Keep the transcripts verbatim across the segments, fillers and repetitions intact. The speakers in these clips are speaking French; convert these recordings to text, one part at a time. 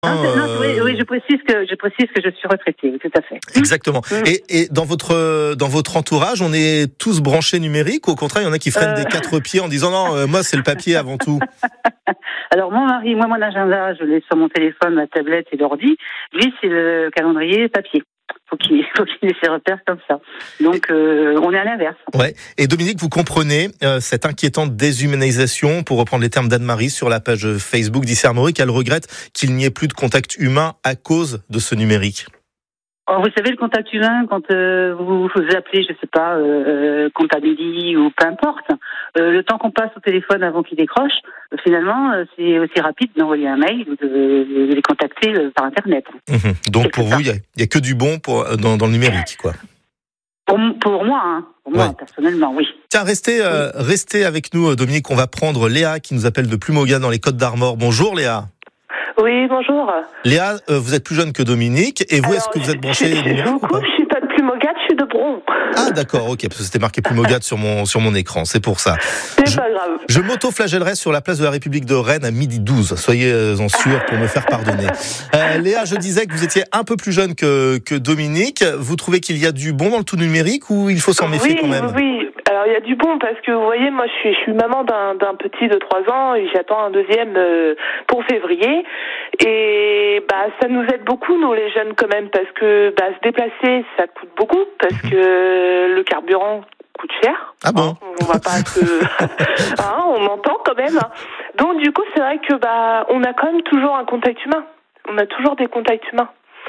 Ah, non, oui, oui, je précise que je précise que je suis retraitée, tout à fait. Exactement. Mmh. Et, et dans votre dans votre entourage, on est tous branchés numériques ou au contraire, il y en a qui freinent euh... des quatre pieds en disant non, euh, moi c'est le papier avant tout. Alors mon mari, moi mon agenda, je l'ai sur mon téléphone, ma tablette et l'ordi. Lui, c'est le calendrier papier. Faut qu'il faut qu'il ait ses repères comme ça. Donc euh, on est à l'inverse. Ouais. Et Dominique, vous comprenez euh, cette inquiétante déshumanisation, pour reprendre les termes d'Anne-Marie sur la page Facebook d'Issy Armorique. Elle regrette qu'il n'y ait plus de contact humain à cause de ce numérique. Alors, vous savez, le contact humain, quand euh, vous vous appelez, je sais pas, euh, comptabilité ou peu importe, euh, le temps qu'on passe au téléphone avant qu'il décroche, euh, finalement, euh, c'est aussi rapide d'envoyer un mail ou de, de, de les contacter euh, par Internet. Mmh. Donc, c'est pour vous, il n'y a, a que du bon pour, dans, dans le numérique, quoi. Pour, pour moi, hein. Pour moi, ouais. Personnellement, oui. Tiens, restez, euh, oui. restez avec nous, Dominique. On va prendre Léa qui nous appelle de Plumoga dans les Côtes d'Armor. Bonjour, Léa. Oui, bonjour. Léa, euh, vous êtes plus jeune que Dominique. Et vous, Alors, est-ce que vous êtes branchée numérique ou pas ? Je suis pas de Plumogade, je suis de Bron. Ah, d'accord, ok, parce que c'était marqué Plumogade sur mon, sur mon écran, c'est pour ça. C'est je, pas grave. Je m'auto-flagellerai sur la place de la République de Rennes à midi douze. Soyez-en sûrs pour me faire pardonner. Euh, Léa, je disais que vous étiez un peu plus jeune que, que Dominique. Vous trouvez qu'il y a du bon dans le tout numérique ou il faut s'en méfier oui, quand même ? Oui, alors il y a du bon parce que vous voyez, moi je suis, je suis maman d'un, d'un petit de trois ans et j'attends un deuxième euh, pour février. Et bah ça nous aide beaucoup, nous les jeunes quand même, parce que bah, se déplacer, ça coûte beaucoup, parce mmh. que le carburant coûte cher. Ah bon ? Hein, on va pas se... hein, on entend quand même. Donc du coup, c'est vrai que bah on a quand même toujours un contact humain. On a toujours des contacts humains.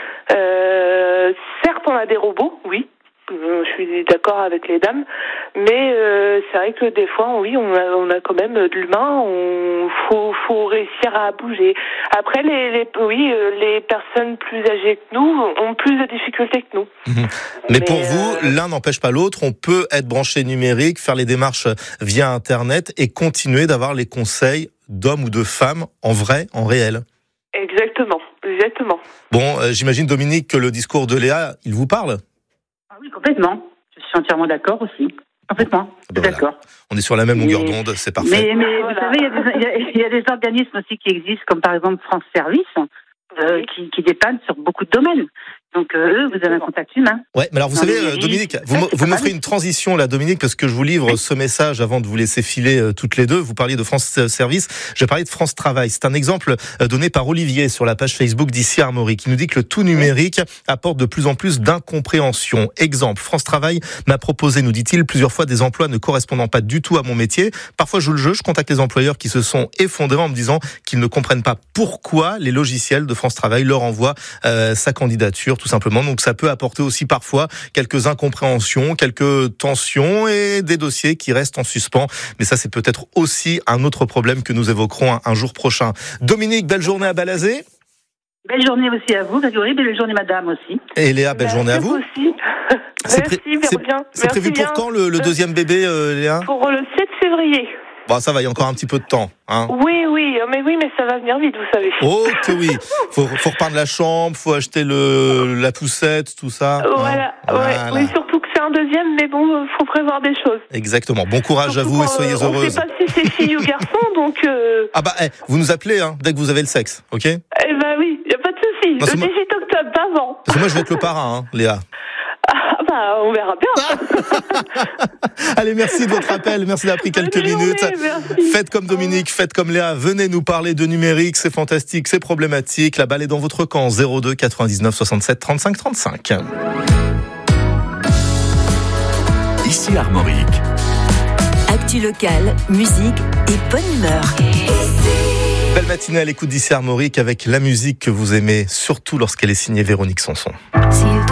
Euh, certes, on a des robots, oui. Je suis d'accord avec les dames, mais euh, c'est vrai que des fois, oui, on a, on a quand même de l'humain. On faut, faut réussir à bouger. Après, les, les, oui, les personnes plus âgées que nous ont plus de difficultés que nous. Mmh. Mais, mais pour euh... vous, l'un n'empêche pas l'autre. On peut être branché numérique, faire les démarches via Internet et continuer d'avoir les conseils d'hommes ou de femmes en vrai, en réel. Exactement, exactement. Bon, euh, j'imagine Dominique que le discours de Léa, il vous parle. Oui, complètement. Je suis entièrement d'accord aussi. Complètement. Ben voilà. D'accord. On est sur la même longueur mais, d'onde, c'est parfait. Mais, mais voilà. Vous savez, il y, a des, il, y a, il y a des organismes aussi qui existent, comme par exemple France Service, euh, oui. qui, qui dépannent sur beaucoup de domaines. Donc, euh, eux, vous avez un contact humain. Ouais, mais alors vous savez, euh, Dominique, vous, ouais, vous me ferez une transition là, Dominique, parce que je vous livre oui. ce message avant de vous laisser filer euh, toutes les deux. Vous parliez de France Service, je vais parler de France Travail. C'est un exemple euh, donné par Olivier sur la page Facebook d'Issy Armorique, qui nous dit que le tout numérique apporte de plus en plus d'incompréhension. Exemple, France Travail m'a proposé, nous dit-il, plusieurs fois des emplois ne correspondant pas du tout à mon métier. Parfois, je joue le jeu, je contacte les employeurs qui se sont effondrés en me disant qu'ils ne comprennent pas pourquoi les logiciels de France Travail leur envoient euh, sa candidature, tout simplement. Donc ça peut apporter aussi parfois quelques incompréhensions, quelques tensions et des dossiers qui restent en suspens. Mais ça, c'est peut-être aussi un autre problème que nous évoquerons un, un jour prochain. Dominique, belle journée à Balazé. Belle journée aussi à vous, Grégory, belle journée madame aussi. Et Léa, belle Merci journée à vous. Aussi. C'est, pré- Merci, c'est, bien. c'est prévu Merci pour bien. quand le, le deuxième bébé, euh, Léa ? Pour le sept février. Bon, ça va, il y a encore un petit peu de temps. Hein. Oui, oui, mais oui, mais ça va venir vite, vous savez. Oh que oui, faut, faut repeindre la chambre, faut acheter le la poussette, tout ça. Voilà, hein. voilà. Oui, surtout que c'est un deuxième, mais bon, faut prévoir des choses. Exactement. Bon courage surtout à vous et soyez on heureuse. On sait pas si c'est fille ou garçon, donc. Euh... Ah bah, eh, vous nous appelez hein, dès que vous avez le sexe, ok ? Eh ben oui, y a pas de souci. Le moi... dix-huit octobre, pas avant. Parce que moi, je vais être le parrain, hein, Léa. Ah bah, on verra bien. Allez, merci de votre appel, merci d'avoir pris quelques Bonne minutes. Journée, merci. Faites comme Dominique, faites comme Léa, venez nous parler de numérique, c'est fantastique, c'est problématique. La balle est dans votre camp, zéro deux quatre-vingt-dix-neuf soixante-sept trente-cinq trente-cinq. Issy Armorique. Actu locale, musique et bonne humeur. Belle matinée à l'écoute d'Issy Armorique avec la musique que vous aimez, surtout lorsqu'elle est signée Véronique Sanson.